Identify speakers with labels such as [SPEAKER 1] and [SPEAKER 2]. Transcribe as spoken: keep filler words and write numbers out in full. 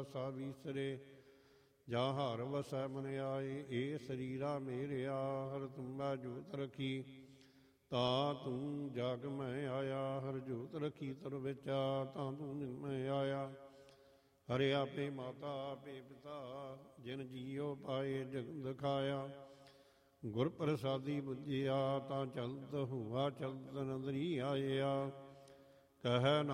[SPEAKER 1] ਸਾ ਵੀਸਰੇ। ਜਾ ਹਰ ਵਸੈ ਮਨ ਆਏ, ਏ ਸਰੀਰਾ ਮੇਰਿਆ। ਹਰ ਤੁੰਬੈ ਜੋਤ ਰਖੀ, ਤਾ ਤੂੰ ਜਗ ਮੈਂ ਆਇਆ। ਹਰ ਜੋਤ ਰਖੀ ਤਰ ਵਿਚਾ, ਤਾਂ ਤੂੰ ਨਿਨ ਮੈਂ ਆਇਆ। ਹਰਿ ਆਪੇ ਮਾਤਾ ਆਪੇ ਪਿਤਾ, ਜਿਨ ਜੀਉ ਪਾਏ ਜਗ ਦਿਖਾਇਆ। ਗੁਰ ਪ੍ਰਸਾਦੀ ਬੁਝਿਆ, ਤਾਂ ਚਲਤ ਹੁਆ ਚਲਤ ਨਦਰੀ ਆਇਆ। ਕਹਿ